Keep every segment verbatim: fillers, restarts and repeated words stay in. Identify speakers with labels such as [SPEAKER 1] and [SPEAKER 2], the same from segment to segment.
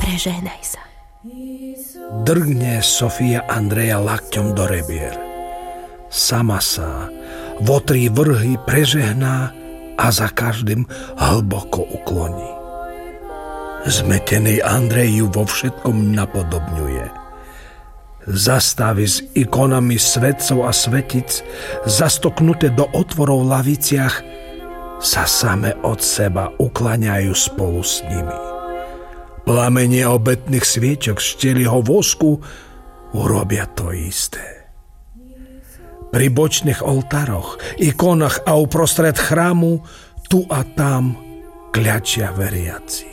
[SPEAKER 1] prežehnaj sa.
[SPEAKER 2] Drgne Sofia Andreja lakťom do rebier. Sama sa vo tri vrhy prežehná a za každým hlboko ukloní. Zmetený Andrej ju vo všetkom napodobňuje. Zastavy s ikonami svetcov a svetic, zastoknuté do otvorov v laviciach, sa same od seba ukláňajú spolu s nimi. Plamene obetných sviečok z včelieho vosku urobia to isté. Pri bočných oltároch, ikonách a uprostred chrámu tu a tam kľačia veriaci.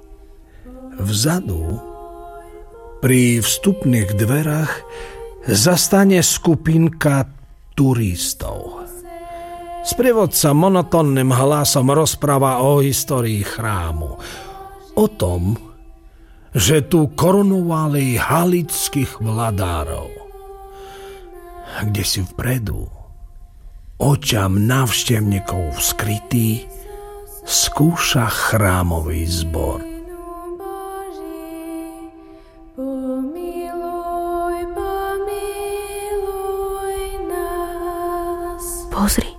[SPEAKER 2] Vzadu, pri vstupných dverách, zastane skupinka turistov. Sprievodca monotónnym hlasom rozpráva o histórii chrámu, o tom, že tu korunovali halických vladárov. Kde si vpredu, očam návštevníkov skrytý, skúša chrámový zbor.
[SPEAKER 1] Pozri.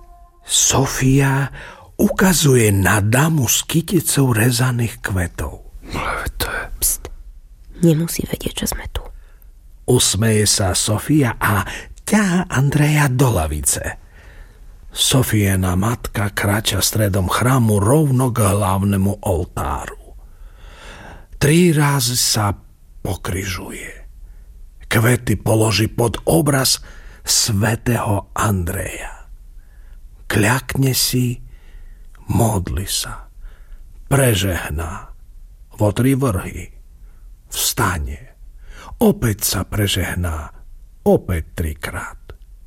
[SPEAKER 2] Sofia ukazuje na damu s kyticou rezaných kvetov.
[SPEAKER 1] Pst, nemusí vedieť, že sme tu.
[SPEAKER 2] Usmeje sa Sofia a ťahá Andreja do lavice. Sofiena matka kráča stredom chrámu rovno k hlavnému oltáru. Tri razy sa pokrižuje. Kvety položí pod obraz svätého Andreja. Kľakne si, modli sa, prežehná vo tri vrhy, vstane, opäť sa prežehná, opäť trikrát,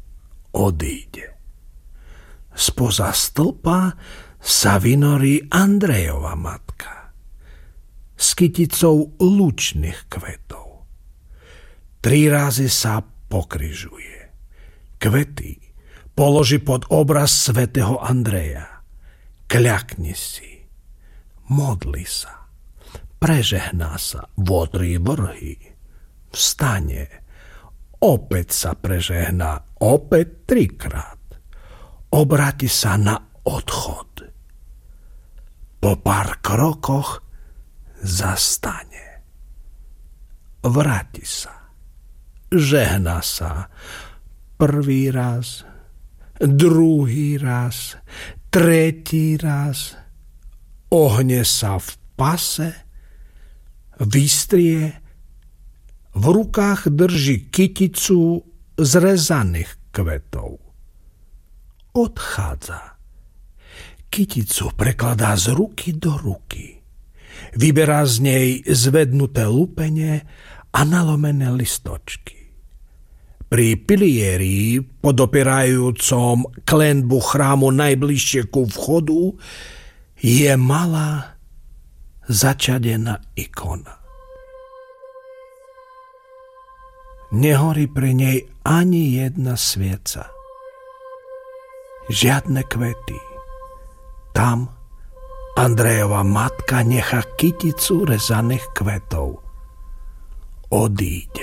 [SPEAKER 2] odíde. Spoza stĺpa sa vynorí Andrejova matka s kyticou lučných kvetov. Tri razy sa pokrižuje. Kvety položí pod obraz svätého Andreja. Kľakni si, modli sa, prežehná sa vo tri vrhy, vstane, opäť sa prežehná, opäť trikrát, obráti sa na odchod. Po pár krokoch zastane, vráti sa, žehná sa prvý raz, druhý raz, tretí raz, ohne sa v pase, vystrie, v rukách drží kyticu z rezaných kvetov. Odchádza. Kyticu prekladá z ruky do ruky. Vyberá z nej zvednuté lupene a nalomené listočky. Pri pilierii, podopierajúcom klenbu chrámu najbližšie ku vchodu, je malá začadená ikona. Nehorí pri nej ani jedna svieca. Žiadne kvety. Tam Andrejova matka nechá kyticu rezaných kvetov. Odíde.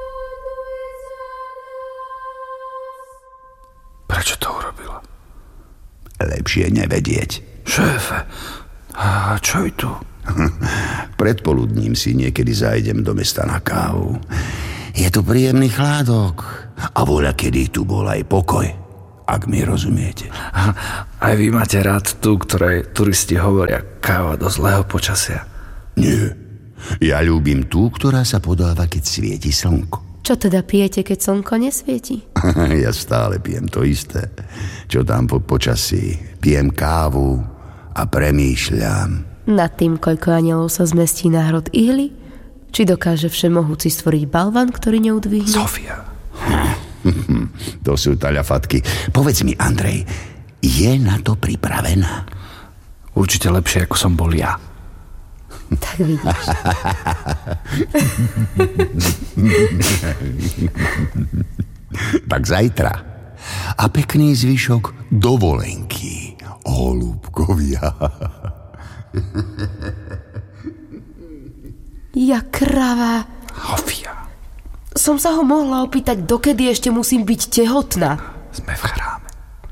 [SPEAKER 3] Prečo to urobila?
[SPEAKER 4] Lepšie nevedieť.
[SPEAKER 3] Šéfe, a čo je tu?
[SPEAKER 4] Predpoludním si niekedy zajdem do mesta na kávu. Je tu príjemný chládok a voľakedy tu bol aj pokoj, ak mi rozumiete.
[SPEAKER 3] Aj vy máte rád tú, ktorej turisti hovoria káva do zlého počasia?
[SPEAKER 4] Nie, ja ľúbim tú, ktorá sa podáva, keď svieti slnko.
[SPEAKER 1] Čo teda pijete, keď slnko nesvieti?
[SPEAKER 4] Ja stále pijem to isté. Čo tam po počasí? Pijem kávu a premýšľam.
[SPEAKER 1] Nad tým, koľko anielov sa zmestí na hrot ihly? Či dokáže všemohúci stvoriť balvan, ktorý neudvihne?
[SPEAKER 3] Sofia.
[SPEAKER 4] To sú taľafatky. Povedz mi, Andrej, je na to pripravená?
[SPEAKER 3] Určite lepšie, ako som bol ja.
[SPEAKER 1] Tak vidíš.
[SPEAKER 4] Tak zajtra. A pekný zvyšok dovolenky, holúbkovia.
[SPEAKER 1] Ja krava.
[SPEAKER 3] Sofia.
[SPEAKER 1] Som sa ho mohla opýtať, dokedy ešte musím byť tehotná.
[SPEAKER 3] Sme v chráme.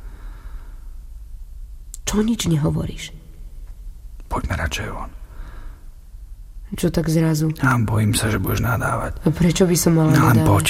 [SPEAKER 1] Čo nič nehovoríš?
[SPEAKER 3] Poďme radšej von.
[SPEAKER 1] Čo tak zrazu?
[SPEAKER 3] Ja bojím sa, že budeš nadávať.
[SPEAKER 1] A prečo by som mala
[SPEAKER 3] No len
[SPEAKER 1] nadávať?
[SPEAKER 3] poď.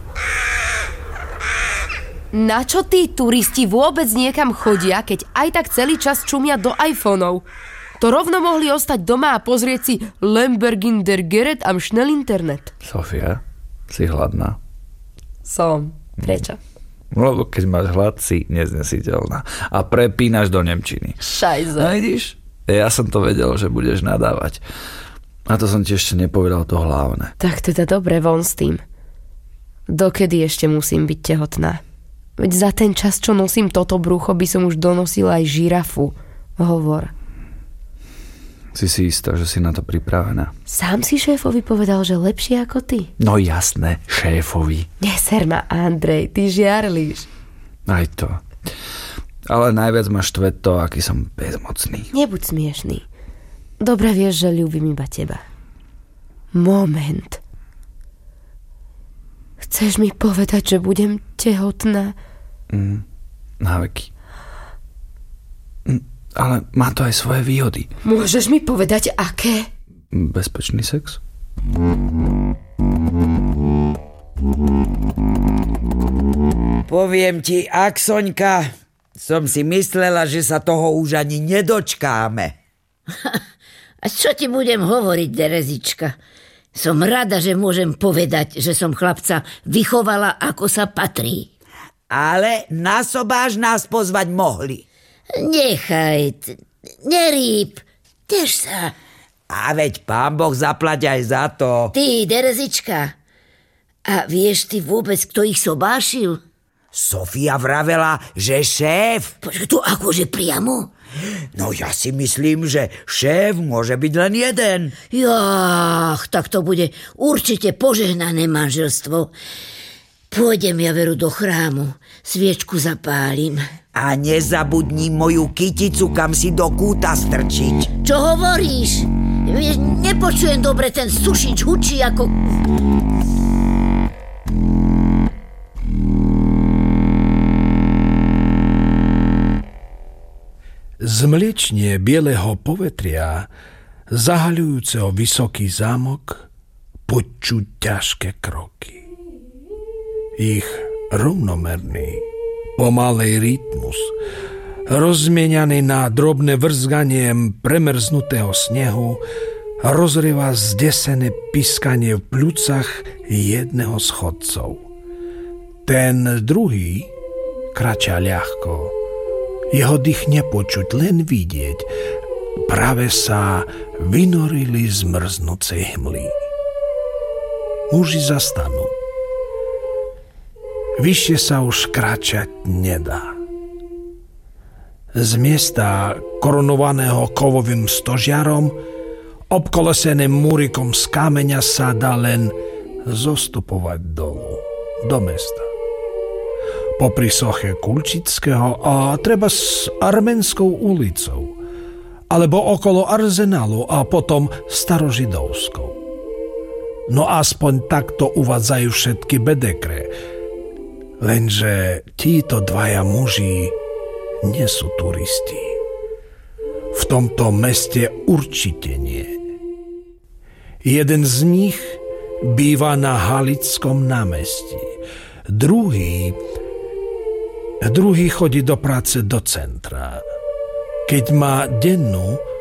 [SPEAKER 1] Na čo tí turisti vôbec niekam chodia, keď aj tak celý čas čumia do iPhoneov? To rovno mohli ostať doma a pozrieť si Lembergin der Gerät am schnell Internet.
[SPEAKER 3] Sofia, si hladná?
[SPEAKER 1] Som. Prečo?
[SPEAKER 3] Lebo keď máš hlad, si neznesiteľná. A prepínaš do nemčiny.
[SPEAKER 1] Šajze.
[SPEAKER 3] No vidíš? Ja som to vedel, že budeš nadávať. A to som ti ešte nepovedal to hlavné.
[SPEAKER 1] Tak teda dobre, von s tým. Dokedy ešte musím byť tehotná? Veď za ten čas, čo nosím toto brucho, by som už donosila aj žirafu. Hovor.
[SPEAKER 3] Si si istá, že si na to pripravená?
[SPEAKER 1] Sám si šéfovi povedal, že lepšie ako ty.
[SPEAKER 3] No jasné, šéfovi.
[SPEAKER 1] Neser ma, Andrej, ty žiarlíš.
[SPEAKER 3] Aj to. Ale najviac ma štve to, aký som bezmocný.
[SPEAKER 1] Nebuď smiešný. Dobre vieš, že ľúbim iba teba. Moment. Chceš mi povedať, že budem tehotná?
[SPEAKER 3] Mm, na veky. Mm, ale má to aj svoje výhody.
[SPEAKER 1] Môžeš mi povedať, aké?
[SPEAKER 3] Bezpečný sex?
[SPEAKER 5] Poviem ti, Aksoňka, som si myslela, že sa toho už ani nedočkáme.
[SPEAKER 6] A čo ti budem hovoriť, Terezička? Som rada, že môžem povedať, že som chlapca vychovala, ako sa patrí.
[SPEAKER 5] Ale na sobáš nás pozvať mohli.
[SPEAKER 6] Nechaj, t- nerýb, tež sa.
[SPEAKER 5] A veď pán Boh zaplať aj za to.
[SPEAKER 6] Ty, Terezička, a vieš ty vôbec, kto ich sobášil?
[SPEAKER 5] Sofia vravela, že šéf.
[SPEAKER 6] Počkaj, to akože priamo?
[SPEAKER 5] No ja si myslím, že šéf môže byť len jeden.
[SPEAKER 6] Jach, tak to bude určite požehnané manželstvo. Pôjdem ja veru do chrámu, sviečku zapálim.
[SPEAKER 5] A nezabudni moju kyticu, kam si do kúta strčiť.
[SPEAKER 6] Čo hovoríš? Vieš, nepočujem dobre, ten sušič hučí ako...
[SPEAKER 2] Zmliečnie bieleho povetria, zahaľujúceho vysoký zámok, počuť ťažké kroky. Ich rovnomerný, pomalej rytmus, rozmienianý na drobné vrzganie premrznutého snehu, rozrieva zdesené piskanie v pľucach jedného z chodcov. Ten druhý krača ľahko. Jeho dých nepočuť, len vidieť. Práve sa vynorili z mrznúcej hmly. Muži zastanú. Vyššie sa už kráčať nedá. Z miesta korunovaného kovovým stožiarom, obkoleseným múrikom z kameňa sa dá len zostupovať dolu, do mesta. Popri soche Kulčického a treba s Arménskou ulicou, alebo okolo Arzenálu a potom Starožidovskou. No aspoň takto uvádzajú všetky bedekre. Lenže títo dvaja muži nie sú turisti. V tomto meste určite nie. Jeden z nich býva na Halickom námestí. Druhý Druhý chodí do práce do centra. Keď má dennú,